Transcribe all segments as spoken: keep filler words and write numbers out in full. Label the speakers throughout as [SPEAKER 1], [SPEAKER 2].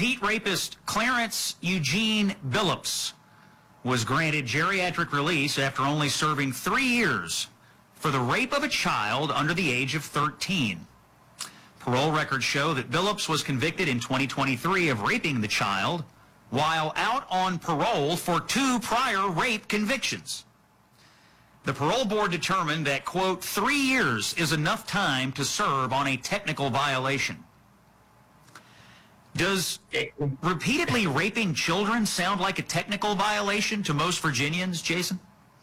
[SPEAKER 1] Repeat rapist Clarence Eugene Billups was granted geriatric release after only serving three years for the rape of a child under the age of thirteen. Parole records show that Billups was convicted in twenty twenty-three of raping the child while out on parole for two prior rape convictions. The parole board determined that, quote, three years is enough time to serve on a technical violation. Does repeatedly raping children sound like a technical violation to most Virginians, Jason?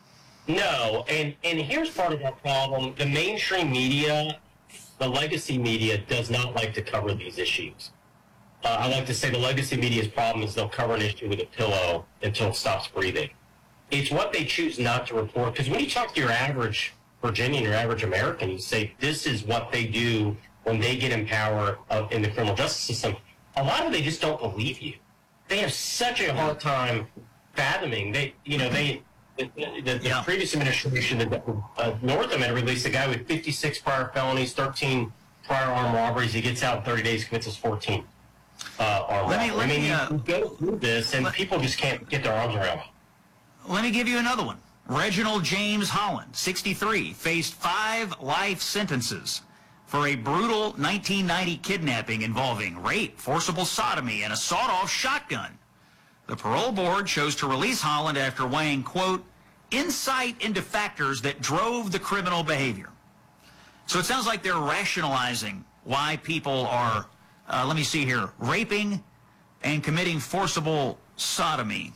[SPEAKER 2] No, and, and here's part of that problem. The mainstream media, the legacy media, does not like to cover these issues. Uh, I like to say the legacy media's problem is they'll cover an issue with a pillow until it stops breathing. It's what they choose not to report, because when you talk to your average Virginian, your average American, you say this is what they do when they get in power uh, in the criminal justice system. A lot of they just don't believe you. They have such a hard time fathoming. They, you know, they the, the, the
[SPEAKER 1] yeah.
[SPEAKER 2] previous administration, the, uh, Northam had released a guy with fifty-six prior felonies, thirteen prior armed robberies. He gets out in thirty days, commits his fourteen uh, armed
[SPEAKER 1] let me,
[SPEAKER 2] robberies.
[SPEAKER 1] let
[SPEAKER 2] I mean,
[SPEAKER 1] me, uh,
[SPEAKER 2] you go through this, and
[SPEAKER 1] let,
[SPEAKER 2] people just can't get their arms around it.
[SPEAKER 1] Let me give you another one. Reginald James Holland, sixty-three, faced five life sentences for a brutal nineteen ninety kidnapping involving rape, forcible sodomy, and a sawed-off shotgun. The parole board chose to release Holland after weighing, quote, insight into factors that drove the criminal behavior. So it sounds like they're rationalizing why people are, uh, let me see here, raping and committing forcible sodomy.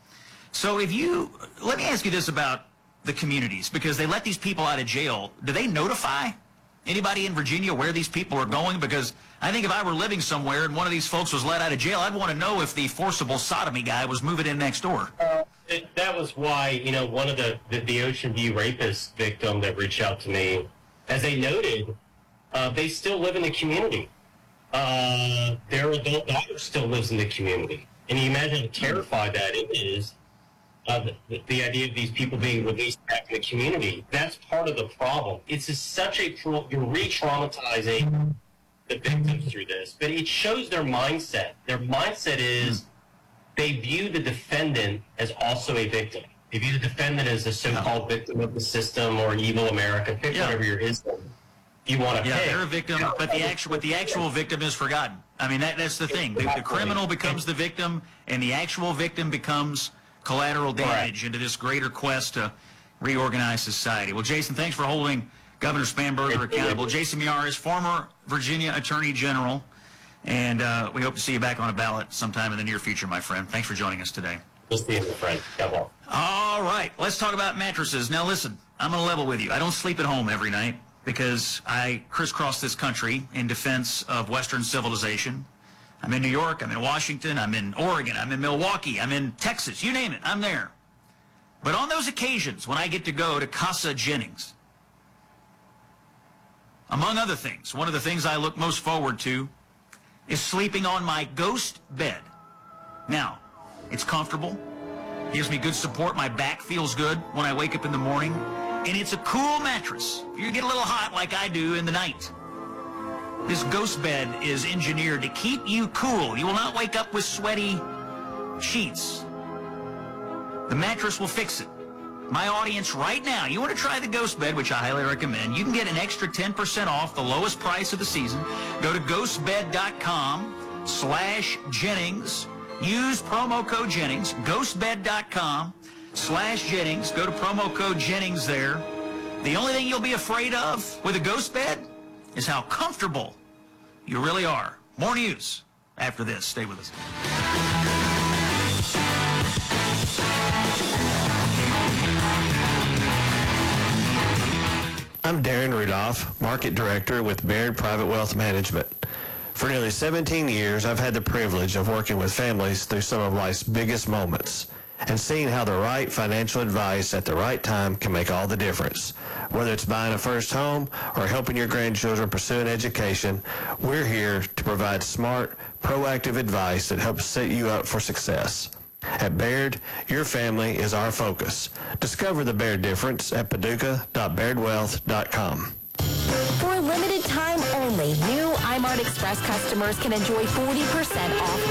[SPEAKER 1] So if you, let me ask you this about the communities, because they let these people out of jail. Do they notify anybody in Virginia where these people are going? Because I think if I were living somewhere and one of these folks was let out of jail, I'd want to know if the forcible sodomy guy was moving in next door.
[SPEAKER 2] Uh, it, that was why, you know, one of the, the, the Ocean View rapist victim that reached out to me, as they noted, uh, they still live in the community. Uh, their adult daughter still lives in the community. And you imagine how terrified that is. Uh, the, the idea of these people being released back in the community, that's part of the problem. It's a, such a, you're re-traumatizing the victims through this, but it shows their mindset. Their mindset is they view the defendant as also a victim. They view the defendant as a so-called victim of the system or an evil America. Pick
[SPEAKER 1] yeah.
[SPEAKER 2] whatever your ism you want to
[SPEAKER 1] yeah,
[SPEAKER 2] pick.
[SPEAKER 1] they're a victim, but the actual, but the actual victim is forgotten. I mean, that, that's the thing. The, the criminal becomes the victim, and the actual victim becomes collateral damage right. into this greater quest to reorganize society. Well, Jason, thanks for holding Governor Spanberger accountable. Jason Miyares is former Virginia Attorney General, and uh, we hope to see you back on a ballot sometime in the near future, my friend. Thanks for joining us today.
[SPEAKER 2] Just being a friend. Come on.
[SPEAKER 1] All right, let's talk about mattresses. Now, listen, I'm going to level with you. I don't sleep at home every night because I crisscross this country in defense of Western civilization. I'm in New York, I'm in Washington, I'm in Oregon, I'm in Milwaukee, I'm in Texas, you name it, I'm there. But on those occasions when I get to go to Casa Jennings, among other things, one of the things I look most forward to is sleeping on my ghost bed. Now, it's comfortable, gives me good support, my back feels good when I wake up in the morning, and it's a cool mattress. You get a little hot like I do in the night. This ghost bed is engineered to keep you cool. You will not wake up with sweaty sheets. The mattress will fix it. My audience right now, you want to try the ghost bed, which I highly recommend. You can get an extra ten percent off the lowest price of the season. Go to ghostbed.com slash Jennings. Use promo code Jennings. Ghostbed.com slash Jennings. Go to promo code Jennings there. The only thing you'll be afraid of with a ghost bed is how comfortable you really are. More news after this. Stay with us.
[SPEAKER 3] I'm Darren Rudolph, Market Director with Baird Private Wealth Management. For nearly seventeen years, I've had the privilege of working with families through some of life's biggest moments and seeing how the right financial advice at the right time can make all the difference. Whether it's buying a first home or helping your grandchildren pursue an education, we're here to provide smart, proactive advice that helps set you up for success. At Baird, your family is our focus. Discover the Baird difference at paducah dot baird wealth dot com.
[SPEAKER 4] For a limited time only, new iMart Express customers can enjoy forty percent off